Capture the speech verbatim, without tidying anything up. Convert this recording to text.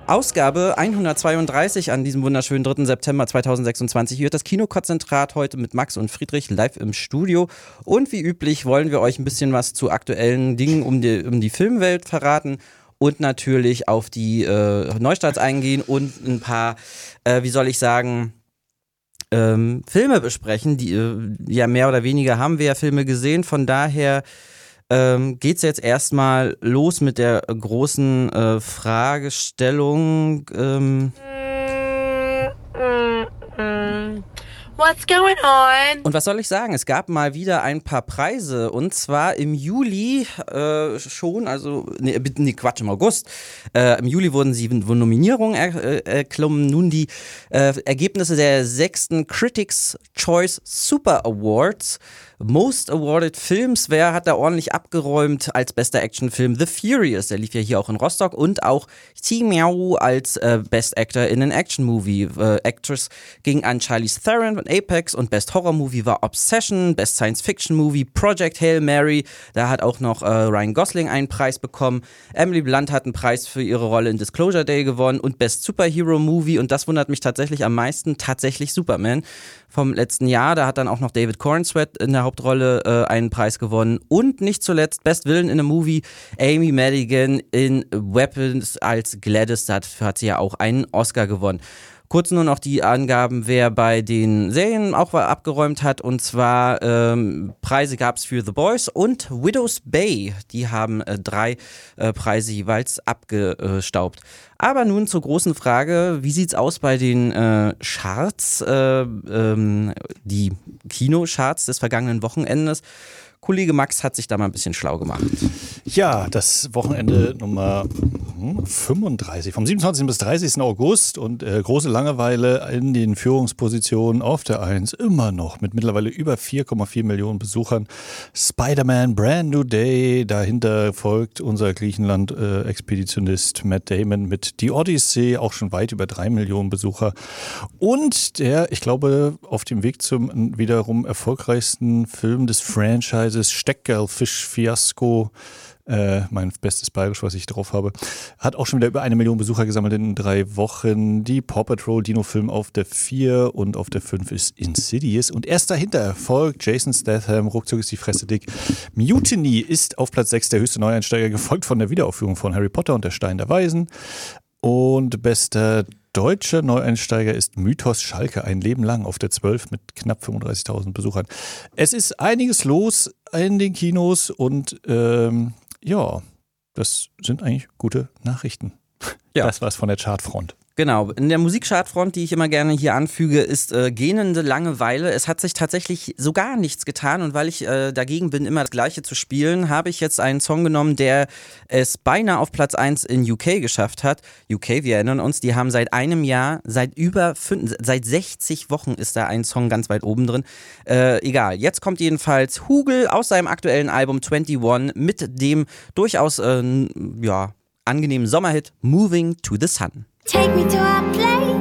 Ausgabe hundertzweiunddreißig an diesem wunderschönen dritten September zweitausendsechsundzwanzig. Hier wird das Kinokonzentrat heute mit Max und Friedrich live im Studio. Und wie üblich wollen wir euch ein bisschen was zu aktuellen Dingen um die, um die Filmwelt verraten und natürlich auf die äh, Neustarts eingehen und ein paar, äh, wie soll ich sagen, ähm, Filme besprechen. Die, äh, ja, mehr oder weniger haben wir ja Filme gesehen, von daher Ähm, geht's jetzt erstmal los mit der großen äh, Fragestellung. Ähm What's going on? Und was soll ich sagen? Es gab mal wieder ein paar Preise und zwar im Juli äh, schon, also, nee, nee, Quatsch, im August. Äh, Im Juli wurden sieben Nominierungen er, äh, erklommen. Nun die äh, Ergebnisse der sechsten Critics' Choice Super Awards. Most Awarded Films, wer hat da ordentlich abgeräumt als bester Actionfilm? The Furious, der lief ja hier auch in Rostock, und auch T-Meow als äh, Best Actor in an Action Movie. Äh, Actress ging an Charlize Theron von Apex und Best Horror Movie war Obsession, Best Science Fiction Movie Project Hail Mary, da hat auch noch äh, Ryan Gosling einen Preis bekommen. Emily Blunt hat einen Preis für ihre Rolle in Disclosure Day gewonnen und Best Superhero Movie, und das wundert mich tatsächlich am meisten, tatsächlich Superman vom letzten Jahr. Da hat dann auch noch David Corenswet in der Hauptrolle äh, einen Preis gewonnen. Und nicht zuletzt Best Villain in a Movie, Amy Madigan in Weapons als Gladys. Dafür hat sie ja auch einen Oscar gewonnen. Kurz nur noch die Angaben, wer bei den Serien auch abgeräumt hat. Und zwar ähm, Preise gab es für The Boys und Widow's Bay. Die haben äh, drei äh, Preise jeweils abgestaubt. Aber nun zur großen Frage, wie sieht's aus bei den äh, Charts, äh, ähm, die Kinocharts des vergangenen Wochenendes? Kollege Max hat sich da mal ein bisschen schlau gemacht. Ja, das Wochenende Nummer fünfunddreißig, vom siebenundzwanzigsten bis dreißigsten August, und äh, große Langeweile in den Führungspositionen auf der eins, immer noch mit mittlerweile über vier Komma vier Millionen Besuchern. Spider-Man Brand New Day, dahinter folgt unser Griechenland-Expeditionist äh, Matt Damon mit The Odyssey, auch schon weit über drei Millionen Besucher. Und der, ich glaube, auf dem Weg zum wiederum erfolgreichsten Film des Franchises, Steckgeldfisch-Fiasko, äh, mein bestes Bayerisch, was ich drauf habe, hat auch schon wieder über eine Million Besucher gesammelt in drei Wochen. Die Paw Patrol Dino-Film auf der vier, und auf der fünf ist Insidious. Und erst dahinter folgt Jason Statham, ruckzuck ist die Fresse dick. Mutiny ist auf Platz sechs der höchste Neueinsteiger, gefolgt von der Wiederaufführung von Harry Potter und der Stein der Weisen. Und bester deutscher Neueinsteiger ist Mythos Schalke, ein Leben lang, auf der zwölf mit knapp fünfunddreißigtausend Besuchern. Es ist einiges los in den Kinos und ähm, ja, das sind eigentlich gute Nachrichten. Ja. Das war's von der Chartfront. Genau, in der Musikchartfront, die ich immer gerne hier anfüge, ist äh, gähnende Langeweile. Es hat sich tatsächlich so gar nichts getan, und weil ich äh, dagegen bin, immer das Gleiche zu spielen, habe ich jetzt einen Song genommen, der es beinahe auf Platz eins in U K geschafft hat. U K, wir erinnern uns, die haben seit einem Jahr, seit über fünf, seit sechzig Wochen ist da ein Song ganz weit oben drin. Äh, egal, jetzt kommt jedenfalls Hugel aus seinem aktuellen Album einundzwanzig mit dem durchaus äh, ja, angenehmen Sommerhit Moving to the Sun. Take me to a place